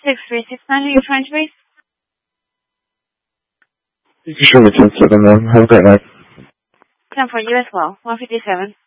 6369, you're trying to reach? You can show me 10-7, ma'am. Have a great night. 10 for you as well. 157.